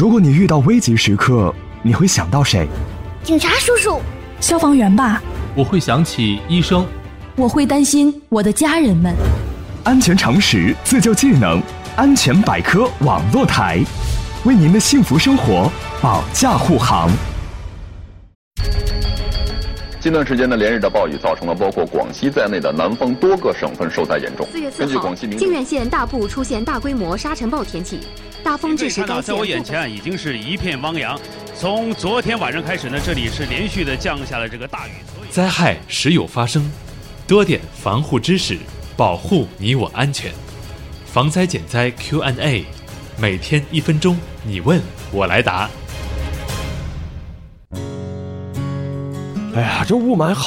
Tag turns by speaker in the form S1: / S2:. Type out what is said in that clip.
S1: 如果你遇到危急时刻，你会想到谁？
S2: 警察叔叔。
S3: 消防员吧。
S4: 我会想起医生。
S3: 我会担心我的家人们。
S1: 安全常识，自救技能，安全百科网络台，为您的幸福生活保驾护航。
S5: 近段时间的连日的暴雨造成了包括广西在内的南方多个省份受灾严重。
S6: 4月4号，靖远县大部出现大规模沙尘暴天气，大风致使该县。
S7: 在我眼前已经是一片汪洋。从昨天晚上开始呢，这里是连续的降下了这个大雨。
S8: 灾害时有发生，多点防护知识，保护你我安全。防灾减灾 Q&A， 每天1分钟，你问我来答。
S9: 哎呀，这雾霾好